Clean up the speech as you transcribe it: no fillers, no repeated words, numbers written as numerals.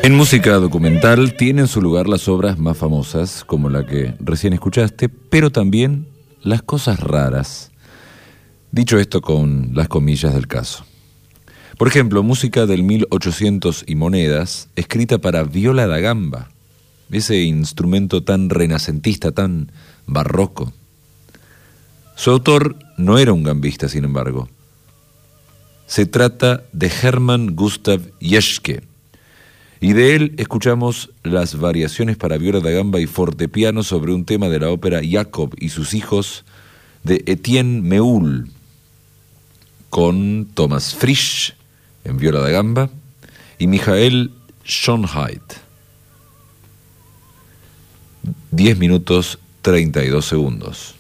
En música documental tienen su lugar las obras más famosas, como la que recién escuchaste, pero también las cosas raras. Dicho esto con las comillas del caso. Por ejemplo, música del 1800 y monedas, escrita para viola da gamba, ese instrumento tan renacentista, tan barroco. Su autor no era un gambista, sin embargo. Se trata de Hermann Gustav Jeschke, y de él escuchamos las variaciones para viola da gamba y fortepiano sobre un tema de la ópera Jacob y sus hijos de Etienne Meul, con Thomas Frisch en viola da gamba y Michael Schönheit. 10 minutos 32 segundos.